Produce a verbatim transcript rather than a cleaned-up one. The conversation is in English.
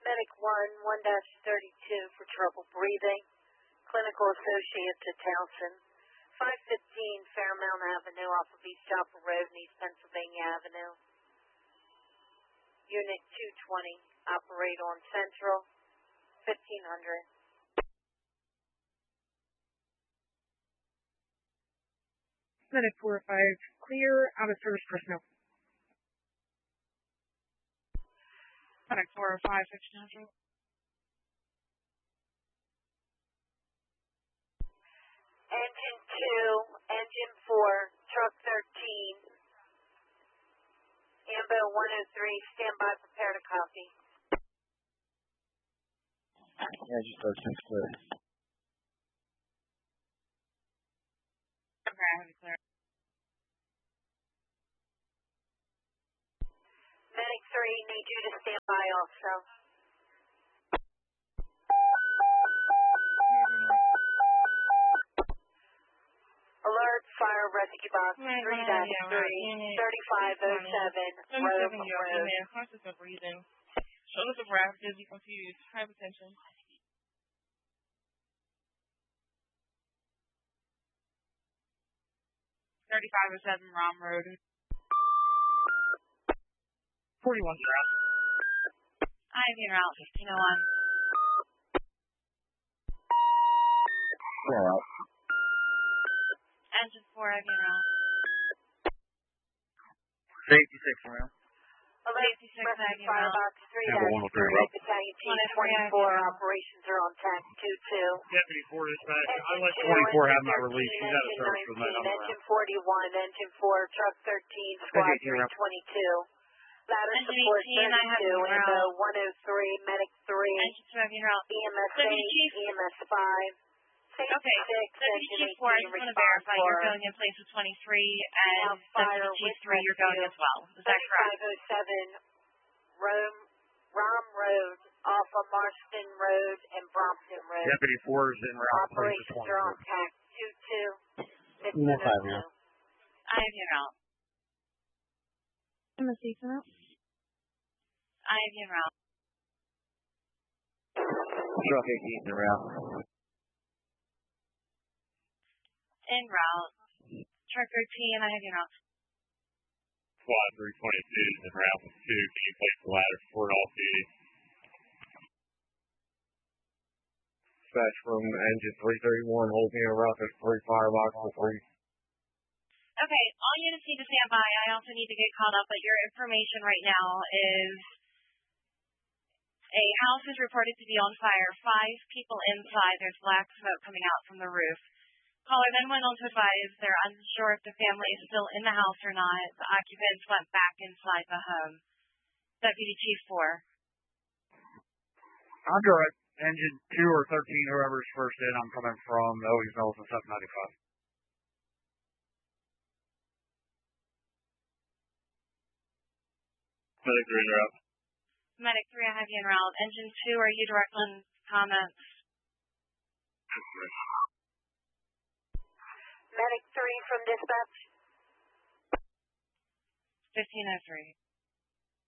Medic one, one dash thirty-two for trouble breathing. Clinical associate to Towson. five fifteen Fairmount Avenue off of East Chapel Road and East Pennsylvania Avenue. Unit two twenty, operate on Central, fifteen hundred. Medic four oh five, clear, out of service personnel. Medic four oh five, fifteen hundred. Engine two, engine four, truck thirteen. Ambo one oh three, stand by, prepare to copy. Yeah, just thirteen clear. Okay, I have it clear. Medic three, need you to stand by also. Alert, fire rescue box three dash three, thirty-five oh seven, Rome Road. Conscious of breathing. Shoulders of breath, dizzy, confused, hypertension. thirty-five oh seven, Rom Road. forty-one route. I have your route, fifteen oh one. Clear out. Engine four, I have your route. Safety six around. Alert, Safety six, I have your fire route. box three Yeah, dash one oh three, three, route. battalion T one oh three, twenty-four, I have operations are on tax two two. Deputy four dispatch. I Engine let two, twenty-four have engine my release. thirteen, She's out of engine service for the night. nineteen, I'm around. engine forty-one, engine four, truck thirteen, squad Okay, three twenty-two. Ladder Engine support eighteen, I have thirty-two, your Ambo route. one oh three, medic three, Engine two, I have your route. E M S Deputy eight, Chief. E M S five, safety Okay, six, Deputy engine Chief four, I eighteen, just want to response verify you're for going in place with twenty-three, Now and fire Deputy Chief with three, you're going rescue. as well. Is that correct? thirty-five oh seven, Rome, Rom Road, off of Marston Road and Brompton Road. Deputy four is in route. Operations are on tax two two, fifteen No oh five two. now. I have your route. M S C route. I have your route. Truck eighteen in route. En route. Truck thirteen, I have your route. Squad three twenty-two is in route with two. Can you place the ladder support off duty? Dispatch from engine three thirty-one, hold me on route, there's three firebox on three. Okay, all units need to stand by. I also need to get caught up, but your information right now is a house is reported to be on fire. Five people inside. There's black smoke coming out from the roof. Caller then went on to advise they're unsure if the family is still in the house or not. The occupants went back inside the home. Deputy Chief four. I'm direct. Engine two or thirteen, whoever's first in, I'm coming from Owings Mills and seven ninety-five. Medic three in route. Medic three, I have you en route. Engine two, are you direct on comments? Medic three from dispatch. fifteen oh three.